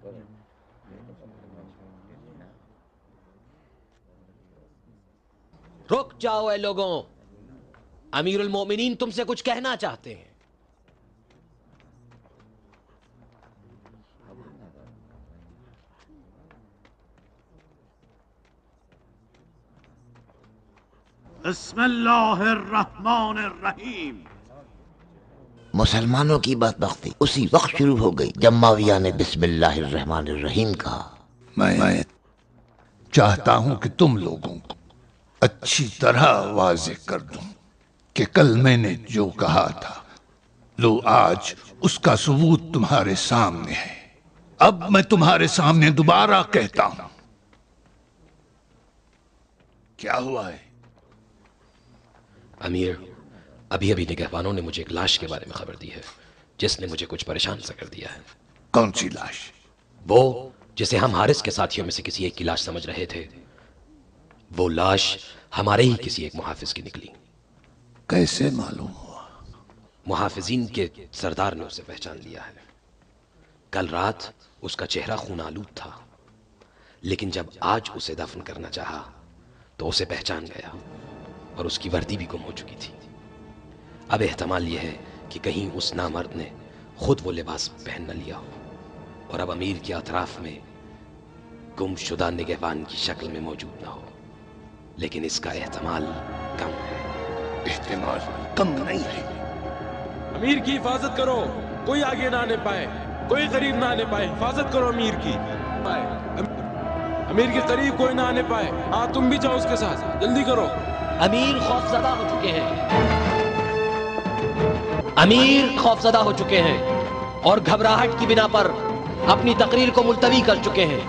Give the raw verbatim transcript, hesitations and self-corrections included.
رک جاؤ اے لوگوں، امیر المومنین تم سے کچھ کہنا چاہتے ہیں۔ بسم اللہ الرحمن الرحیم۔ مسلمانوں کی بدبختی اسی وقت شروع ہو گئی جب معاویہ نے بسم اللہ الرحمن الرحیم کہا۔ میں چاہتا ہوں کہ تم لوگوں کو اچھی طرح واضح کر دوں کہ کل میں نے جو کہا تھا، لو آج اس کا ثبوت تمہارے سامنے ہے۔ اب میں تمہارے سامنے دوبارہ کہتا ہوں۔ کیا ہوا ہے؟ امیر، ابھی ابھی نگہبانوں نے مجھے ایک لاش کے بارے میں خبر دی ہے جس نے مجھے کچھ پریشان سا کر دیا ہے۔ کون سی لاش؟ وہ جسے ہم حارث کے ساتھیوں میں سے کسی ایک کی لاش سمجھ رہے تھے، وہ لاش ہمارے ہی کسی ایک محافظ کی نکلی۔ کیسے معلوم ہوا؟ محافظین کے سردار نے اسے پہچان لیا ہے۔ کل رات اس کا چہرہ خون آلود تھا، لیکن جب آج اسے دفن کرنا چاہا تو اسے پہچان گیا اور اس کی وردی بھی گم ہو چکی تھی۔ اب احتمال یہ ہے کہ کہیں اس نامرد نے خود وہ لباس پہن نہ لیا ہو اور اب امیر کے اطراف میں گم شدہ نگہبان کی شکل میں موجود نہ ہو، لیکن اس کا احتمال کم ہے۔ احتمال کم نہیں ہے۔ امیر کی حفاظت کرو، کوئی آگے نہ آنے پائے، کوئی قریب نہ آنے پائے۔ حفاظت کرو امیر کی، امیر کے قریب کوئی نہ آنے پائے۔ ہاں تم بھی جاؤ اس کے ساتھ، جلدی کرو۔ امیر خوفزدہ ہو چکے ہیں، امیر خوفزدہ ہو چکے ہیں اور گھبراہٹ کی بنا پر اپنی تقریر کو ملتوی کر چکے ہیں۔